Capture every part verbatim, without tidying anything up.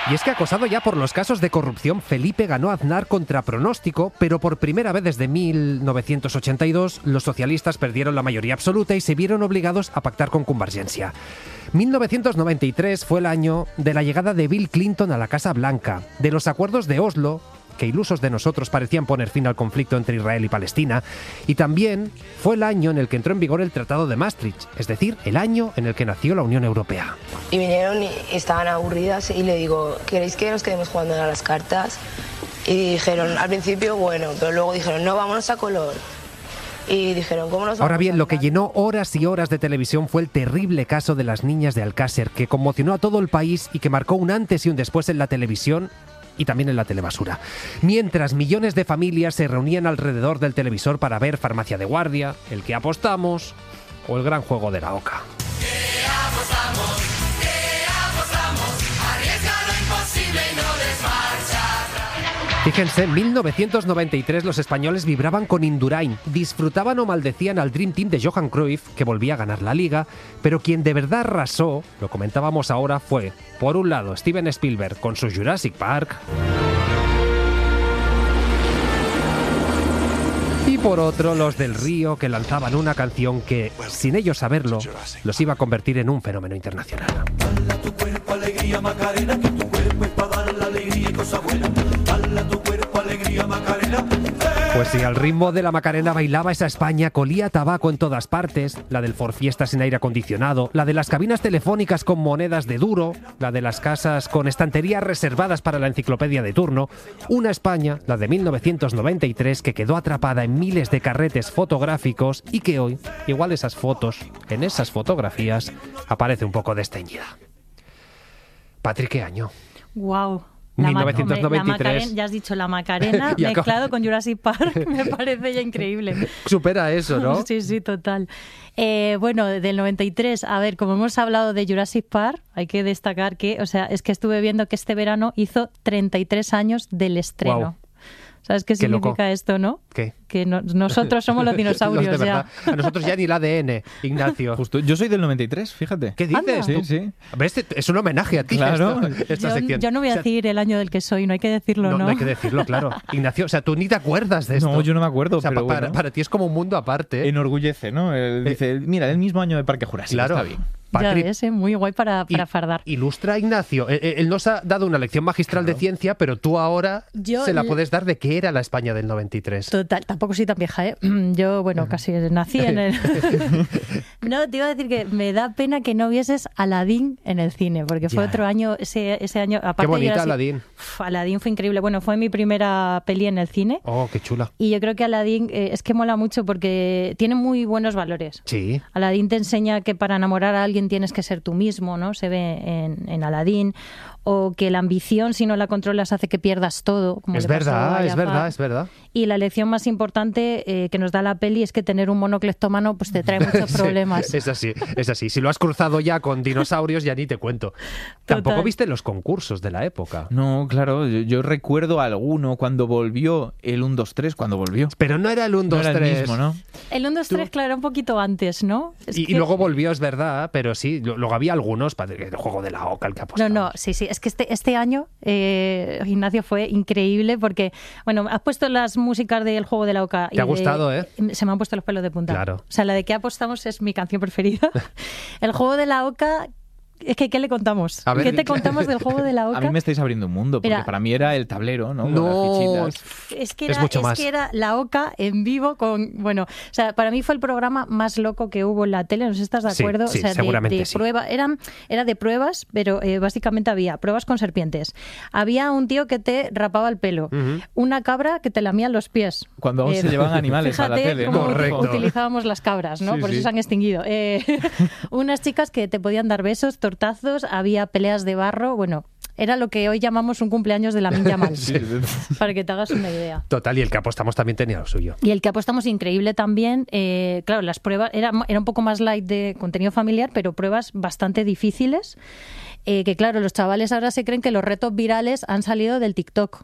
Y es que, acosado ya por los casos de corrupción, Felipe ganó a Aznar contra pronóstico, pero por primera vez desde mil novecientos ochenta y dos los socialistas perdieron la mayoría absoluta y se vieron obligados a pactar con Convergencia. mil novecientos noventa y tres fue el año de la llegada de Bill Clinton a la Casa Blanca, de los acuerdos de Oslo, que ilusos de nosotros parecían poner fin al conflicto entre Israel y Palestina, y también fue el año en el que entró en vigor el Tratado de Maastricht, es decir, el año en el que nació la Unión Europea. Y vinieron y estaban aburridas y le digo, ¿queréis que nos quedemos jugando a las cartas? Y dijeron, al principio, bueno, pero luego dijeron, no, vámonos a color. Y dijeron, ¿cómo nos vamos? Ahora bien, lo que llenó horas y horas de televisión fue el terrible caso de las niñas de Alcácer, que conmocionó a todo el país y que marcó un antes y un después en la televisión y también en la telebasura. Mientras millones de familias se reunían alrededor del televisor para ver Farmacia de Guardia, El que apostamos o El gran juego de la oca. ¿Qué apostamos? ¿Qué apostamos? Arriesga lo imposible y no des marcha atrás. Fíjense, en mil novecientos noventa y tres los españoles vibraban con Indurain, disfrutaban o maldecían al Dream Team de Johan Cruyff, que volvía a ganar la Liga, pero quien de verdad arrasó, lo comentábamos ahora, fue, por un lado, Steven Spielberg con su Jurassic Park, y por otro, los del Río, que lanzaban una canción que, sin ellos saberlo, los iba a convertir en un fenómeno internacional. Dale tu cuerpo alegría Macarena, que tu cuerpo es para dar la alegría y cosa buena. Dale tu cuerpo alegría Macarena. Pues sí, al ritmo de la Macarena bailaba esa España, colía tabaco en todas partes, la del Forfiesta sin aire acondicionado, la de las cabinas telefónicas con monedas de duro, la de las casas con estanterías reservadas para la enciclopedia de turno, una España, la de mil novecientos noventa y tres, que quedó atrapada en miles de carretes fotográficos y que hoy, igual esas fotos, en esas fotografías, aparece un poco desteñida. Patrick, ¿qué año? Wow. mil novecientos noventa y tres. La Macarena, ya has dicho la Macarena mezclado con Jurassic Park, me parece ya increíble. Supera eso, ¿no? Sí, sí, total. Eh, bueno, del noventa y tres, a ver, como hemos hablado de Jurassic Park, hay que destacar que, o sea, es que estuve viendo que este verano hizo treinta y tres años del estreno. Wow. ¿Sabes qué, qué significa loco. Esto, no? ¿Qué? Que no, nosotros somos los dinosaurios los de ya. A nosotros ya ni el A D N, Ignacio. Justo, yo soy del noventa y tres, fíjate. ¿Qué dices? Sí, sí. ¿Ves? Es un homenaje a ti, claro. esta, esta yo, sección. Yo no voy a o sea, decir el año del que soy, no hay que decirlo, ¿no? No, no hay que decirlo, claro. Ignacio, o sea, tú ni te acuerdas de esto. No, yo no me acuerdo, o sea, pero para, bueno. para ti es como un mundo aparte. Enorgullece, ¿no? Él dice, eh, mira, el mismo año de Parque Jurásico, claro. está bien. Patrick, ya ves, ¿eh? Muy guay para, para y, fardar. Ilustra, Ignacio. Él, él nos ha dado una lección magistral claro. de ciencia, pero tú ahora yo se la puedes dar de qué era la España del noventa y tres. Total, tampoco soy tan vieja, ¿eh? Yo, bueno, casi nací en el... No, te iba a decir que me da pena que no vieses Aladdin en el cine, porque fue ya. otro año, ese, ese año... Aparte qué bonita así, Aladdin. Uf, Aladdin fue increíble. Bueno, fue mi primera peli en el cine. Oh, qué chula. Y yo creo que Aladdin eh, es que mola mucho porque tiene muy buenos valores. Sí. Aladdin te enseña que para enamorar a alguien tienes que ser tú mismo, ¿no? Se ve en, en Aladdin. O que la ambición, si no la controlas, hace que pierdas todo. Como es verdad, es verdad, es verdad. Y la lección más importante eh, que nos da la peli es que tener un mono cleptómano pues te trae muchos problemas. Sí, es así, es así. Si lo has cruzado ya con dinosaurios, ya ni te cuento. Total. Tampoco viste los concursos de la época. No, claro, yo, yo recuerdo alguno cuando volvió el uno dos tres, cuando volvió. Pero no era el uno dos tres. No era el mismo, ¿no? El uno dos tres, claro, era un poquito antes, ¿no? Es y, que... y luego volvió, es verdad, pero sí, luego había algunos, el juego de la oca, el que apostaba. No, no, sí, sí. Es que este, este año, eh, Ignacio, fue increíble porque, bueno, has puesto las músicas del juego de la oca. Te ha gustado, de, ¿eh? Se me han puesto los pelos de punta. Claro. O sea, la de ¿Qué apostamos? Es mi canción preferida. El juego de la oca... Es que, ¿qué le contamos? Ver, ¿Qué te contamos del juego de la oca? A mí me estáis abriendo un mundo, porque era, para mí era el tablero, ¿no? No, con las fichitas. Es que, era, es mucho es más. que era la oca en vivo con... Bueno, o sea, para mí fue el programa más loco que hubo en la tele, no sé si estás de acuerdo. Sí, sí, o sea, seguramente de, de sí. prueba, eran, era de pruebas, pero eh, básicamente había pruebas con serpientes. Había un tío que te rapaba el pelo, uh-huh. una cabra que te lamía los pies. Cuando aún eh, se llevaban animales a la tele, ¿no? Correcto. Utilizábamos las cabras, ¿no? Sí, Por sí. eso se han extinguido. Eh, unas chicas que te podían dar besos, tortazos, había peleas de barro, bueno, era lo que hoy llamamos un cumpleaños de Lamine Yamal, sí. Para que te hagas una idea. Total, y el que apostamos también tenía lo suyo. Y el que apostamos increíble también, eh, claro, las pruebas, era, era un poco más light de contenido familiar, pero pruebas bastante difíciles, eh, que claro, los chavales ahora se creen que los retos virales han salido del TikTok.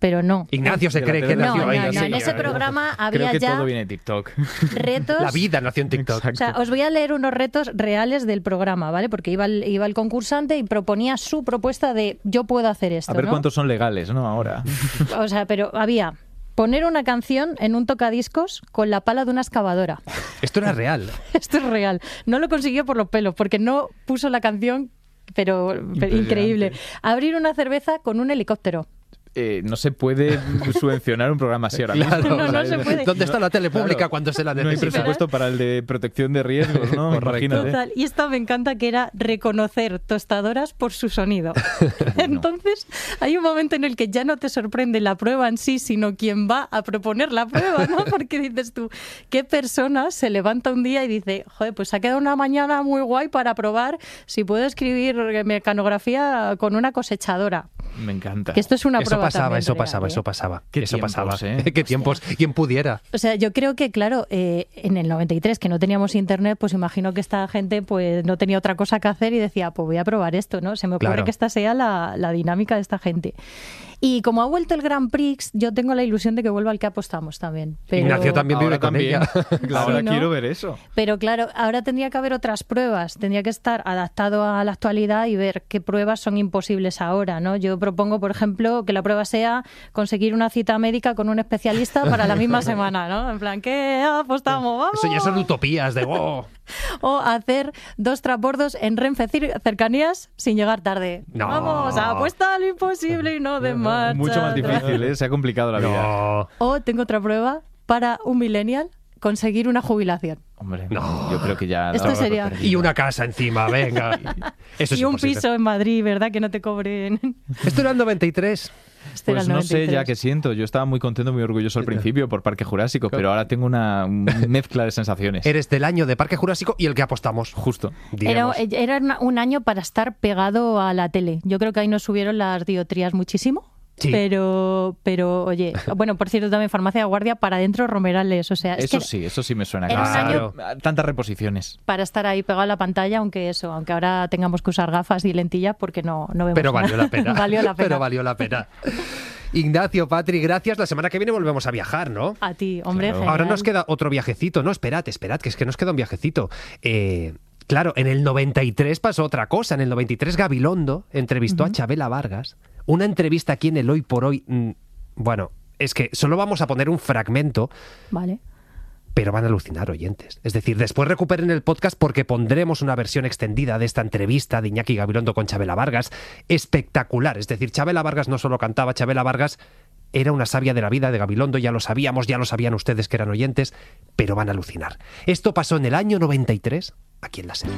pero no. Ignacio se De la cree que tele- nació No, ahí. no, no, así. en ese programa Creo había que ya todo viene de TikTok. retos. La vida nació en TikTok. O sea, os voy a leer unos retos reales del programa, ¿vale? Porque iba el, iba el concursante y proponía su propuesta de yo puedo hacer esto, A ver ¿no? cuántos son legales, ¿no? Ahora. O sea, pero había poner una canción en un tocadiscos con la pala de una excavadora. Esto era real. Esto es real. No lo consiguió por los pelos, porque no puso la canción, pero, pero Impresionante. increíble. Abrir una cerveza con un helicóptero. Eh, no se puede subvencionar un programa así ahora mismo. Claro, No, no se puede. ¿Dónde está la tele pública Claro. cuando se la No hay necesita? presupuesto para el de protección de riesgos, ¿no? Correcto. Imagínate. Total. Y esta me encanta, que era reconocer tostadoras por su sonido. Entonces, hay un momento en el que ya no te sorprende la prueba en sí, sino quien va a proponer la prueba, ¿no? Porque dices tú, ¿qué persona se levanta un día y dice, joder, pues ha quedado una mañana muy guay para probar si puedo escribir mecanografía con una cosechadora? Me encanta. Que esto es una Eso prueba pasaba, también eso real, pasaba, ¿eh? eso pasaba. Qué eso tiempos, pasaba. ¿eh? Qué tiempos. ¿Quién pudiera? O sea, yo creo que, claro, eh, en el noventa y tres, que no teníamos internet, pues imagino que esta gente pues no tenía otra cosa que hacer y decía, pues voy a probar esto, ¿no? Se me ocurre Claro. que esta sea la, la dinámica de esta gente. Y como ha vuelto el Grand Prix, yo tengo la ilusión de que vuelva al que apostamos también. Pero, Ignacio también vive Ahora con también. ella. Ahora Sí, ¿no? quiero ver eso. Pero claro, ahora tendría que haber otras pruebas, tendría que estar adaptado a la actualidad y ver qué pruebas son imposibles ahora, ¿no? Yo propongo, por ejemplo, que la prueba sea conseguir una cita médica con un especialista para la misma semana, ¿no? En plan, ¿qué apostamos? ¡Vamos! Eso ya son utopías de wow. O hacer dos transbordos en Renfe cer- cercanías sin llegar tarde. No. Vamos, apuesta a lo imposible y no de marcha. Mucho más atrás. difícil, ¿eh? Se ha complicado la vida. No. O tengo otra prueba para un millennial conseguir una jubilación. Hombre, No. yo creo que ya... Esto daba por sería- perdido. Y una casa encima, venga. Eso es y un imposible. piso en Madrid, ¿verdad? Que no te cobren. Esto era el noventa y tres. Este era Pues el no sé noventa y tres. ya qué siento. Yo estaba muy contento, muy orgulloso al principio por Parque Jurásico, pero ahora tengo una mezcla de sensaciones. Eres del año de Parque Jurásico y el que apostamos. Justo. Era, diremos. era una- un año para estar pegado a la tele. Yo creo que ahí nos subieron las diotrías muchísimo. Sí. Pero, pero, oye, bueno, por cierto, también Farmacia de Guardia para adentro Romerales. O sea, es Eso que sí, eso sí me suena. era un Claro. año- Tantas reposiciones. para estar ahí pegado a la pantalla, aunque eso, aunque ahora tengamos que usar gafas y lentillas porque no, no vemos Pero nada. valió la pena. Valió la pena. Pero valió la pena. Ignacio, Patri, gracias. La semana que viene volvemos a viajar, ¿no? A ti, hombre, Claro. genial. Ahora nos queda otro viajecito. No, esperad, esperad, que es que nos queda un viajecito. Eh, claro, en el noventa y tres pasó otra cosa. En el noventa y tres Gabilondo entrevistó a Chabela Vargas. Una entrevista aquí en el Hoy por Hoy. mm, Bueno, es que solo vamos a poner un fragmento, Vale. pero van a alucinar, oyentes. Es decir, después recuperen el podcast porque pondremos una versión extendida de esta entrevista de Iñaki Gabilondo con Chabela Vargas. Espectacular. Es decir, Chabela Vargas no solo cantaba, Chabela Vargas era una sabia de la vida de Gabilondo, ya lo sabíamos, ya lo sabían ustedes que eran oyentes, pero van a alucinar. Esto pasó en el año noventa y tres, aquí en la serie.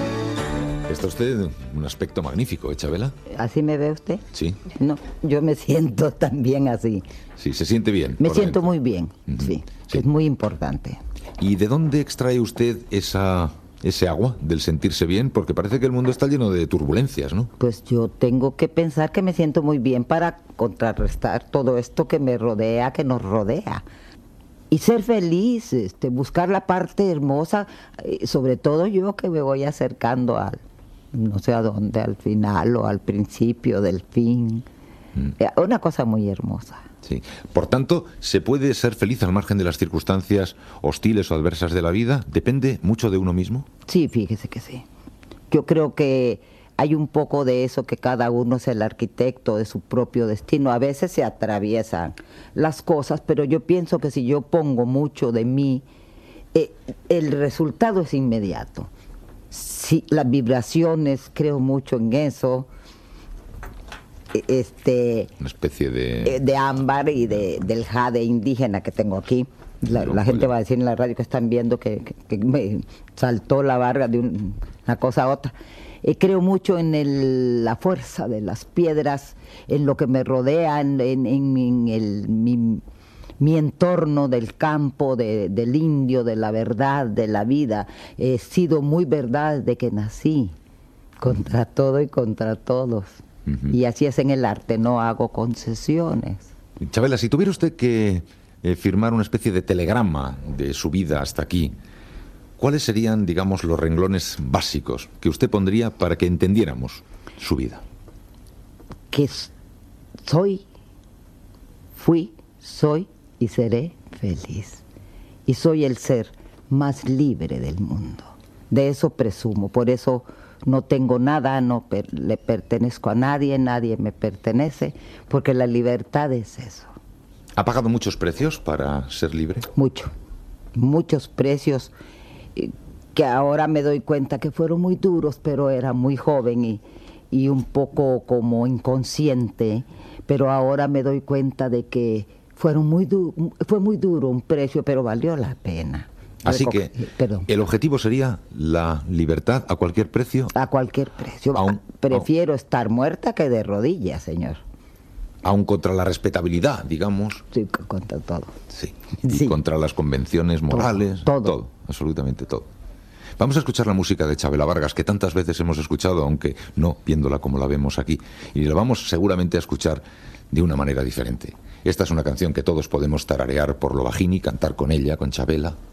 Está usted un aspecto magnífico, ¿eh, Chabela? ¿Así me ve usted? Sí, No, yo me siento también así. sí, se siente bien. Me por siento dentro. muy bien, Ujú, sí, sí. es muy importante. ¿Y de dónde extrae usted esa, ese agua del sentirse bien? Porque parece que el mundo está lleno de turbulencias, ¿no? Pues yo tengo que pensar que me siento muy bien para contrarrestar todo esto que me rodea, que nos rodea. Y ser feliz, este, buscar la parte hermosa, eh, sobre todo yo que me voy acercando al, no sé a dónde, al final o al principio del fin. Eh, Una cosa muy hermosa. Sí. Por tanto, ¿se puede ser feliz al margen de las circunstancias hostiles o adversas de la vida? ¿Depende mucho de uno mismo? Sí, fíjese que sí. Yo creo que hay un poco de eso, que cada uno es el arquitecto de su propio destino. A veces se atraviesan las cosas, pero yo pienso que si yo pongo mucho de mí, eh, el resultado es inmediato. Sí, las vibraciones, creo mucho en eso. Eh, Este, Una especie de... eh, de ámbar y de, del jade indígena que tengo aquí. La, Pero, la gente vale. va a decir en la radio que están viendo que, que- que me saltó la barra de un- una cosa a otra. Eh, creo mucho en el- la fuerza de las piedras, en lo que me rodea, en, en- en- en el, mi, mi entorno del campo, de- del indio, de la verdad, de la vida. He sido muy verdad desde que nací, contra todo y contra todos. Ujú. Y así es en el arte, no hago concesiones. Chabela, si tuviera usted que eh, firmar una especie de telegrama de su vida hasta aquí, ¿cuáles serían, digamos, los renglones básicos que usted pondría para que entendiéramos su vida? Que s- soy fui, soy y seré feliz. Y soy el ser más libre del mundo. De eso presumo, por eso no tengo nada, no per- le pertenezco a nadie, nadie me pertenece, porque la libertad es eso. ¿Ha pagado muchos precios para ser libre? Mucho, muchos precios eh, que ahora me doy cuenta que fueron muy duros, pero era muy joven y, y un poco como inconsciente, pero ahora me doy cuenta de que fueron muy du- fue muy duro un precio, pero valió la pena. Así Reco- que Perdón. el objetivo sería la libertad a cualquier precio. A cualquier precio. Aún- Prefiero estar muerta que de rodillas, señor. Aún contra la respetabilidad, digamos. Sí, c- contra todo. Sí. Y Sí. contra las convenciones morales. todo. Todo, absolutamente todo. Vamos a escuchar la música de Chabela Vargas, que tantas veces hemos escuchado, aunque no viéndola como la vemos aquí. Y la vamos seguramente a escuchar de una manera diferente. Esta es una canción que todos podemos tararear por lo bajín y cantar con ella, con Chabela.